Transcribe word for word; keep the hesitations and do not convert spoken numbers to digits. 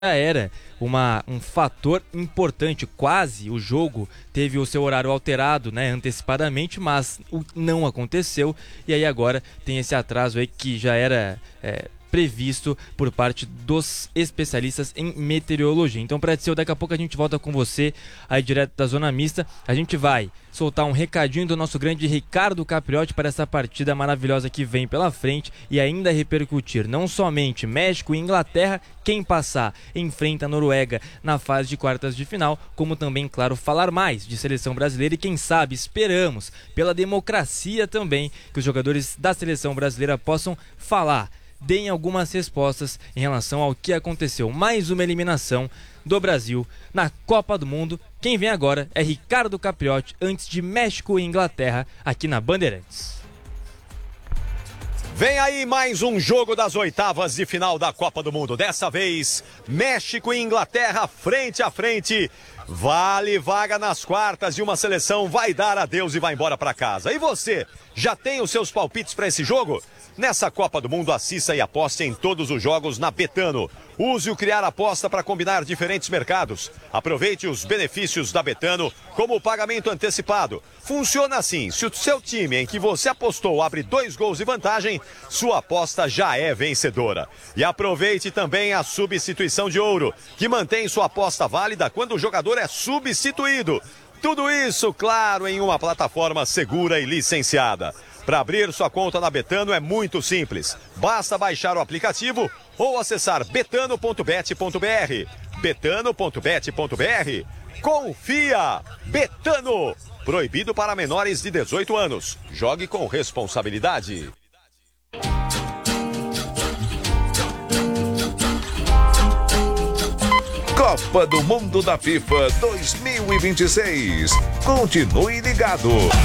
já era uma, um fator importante. Quase o jogo teve o seu horário alterado, né, antecipadamente, mas o, não aconteceu. E aí agora tem esse atraso aí que já era é, previsto por parte dos especialistas em meteorologia. Então, Praticeu, daqui a pouco a gente volta com você aí direto da Zona Mista. A gente vai soltar um recadinho do nosso grande Ricardo Capriotti para essa partida maravilhosa que vem pela frente e ainda repercutir não somente México e Inglaterra, quem passar enfrenta a Noruega na fase de quartas de final, como também, claro, falar mais de seleção brasileira e quem sabe, esperamos, pela democracia também, que os jogadores da seleção brasileira possam falar, deem algumas respostas em relação ao que aconteceu. Mais uma eliminação do Brasil na Copa do Mundo. Quem vem agora é Ricardo Capriotti, antes de México e Inglaterra, aqui na Bandeirantes. Vem aí mais um jogo das oitavas de final da Copa do Mundo. Dessa vez, México e Inglaterra frente a frente. Vale vaga nas quartas e uma seleção vai dar adeus e vai embora para casa. E você, já tem os seus palpites para esse jogo? Nessa Copa do Mundo, assista e aposte em todos os jogos na Betano. Use o Criar Aposta para combinar diferentes mercados. Aproveite os benefícios da Betano, como o pagamento antecipado. Funciona assim: se o seu time em que você apostou abre dois gols de vantagem, sua aposta já é vencedora. E aproveite também a substituição de ouro, que mantém sua aposta válida quando o jogador é substituído. Tudo isso, claro, em uma plataforma segura e licenciada. Para abrir sua conta na Betano é muito simples. Basta baixar o aplicativo ou acessar betano ponto bet ponto br. betano ponto bet ponto br. Confia! Betano! Proibido para menores de dezoito anos. Jogue com responsabilidade. Copa do Mundo da FIFA dois mil e vinte e seis. Continue ligado.